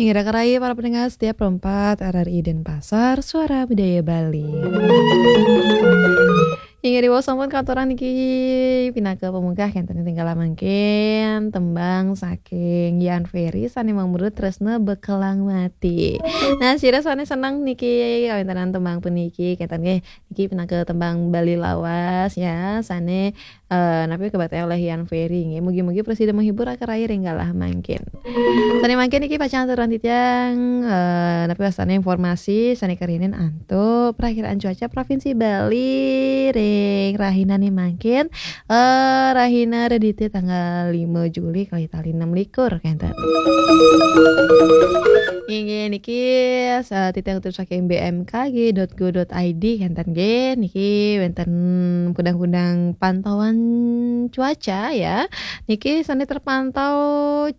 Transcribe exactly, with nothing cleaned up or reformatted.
Hingga karai para pendengar setiap perempat R R I Denpasar, Suara Budaya Bali. Hingga di bawah sampun kantoran niki pinaka pemungkah kenten tinggal mangkin tembang saking Yan Ferry sani mangmurut tresna bekelang mati. Nah, sira sane senang niki kawentanan tembang puniki kenten nggih niki pinaka tembang Bali lawas ya sane eh napi kebataya oleh Yan Ferry nggih. Mugi-mugi presiden menghibur akarai renggalah mangkin. Sani mangkin niki pacangan turun titiang eh napi wasana informasi sani karinin antu perakiraan cuaca Provinsi Bali ring rahina nih mangkin eh rahina redite tanggal lima Juli kali tali enam likur kenten. Inge niki saat titiang terus saking b m k g dot go dot i d kenten nggih niki wonten kudang-kudang pantauan cuaca ya. Niki sani terpantau